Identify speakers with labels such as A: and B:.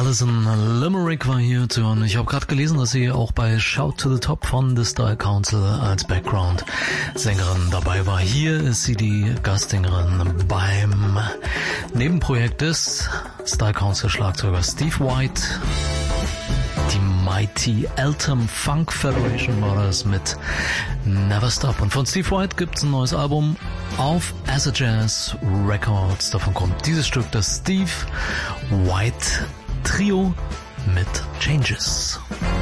A: Alison Limerick war hier zu hören. Ich habe gerade gelesen, dass sie auch bei Shout to the Top von The Style Council als Background-Sängerin dabei war. Hier ist sie die Gastsängerin beim Nebenprojekt des Style Council Schlagzeuger Steve White. Die Mighty Eltham Funk Federation war das mit Never Stop. Und von Steve White gibt's ein neues Album auf Acid Jazz Records. Davon kommt dieses Stück, das Steve White Trio mit Changes.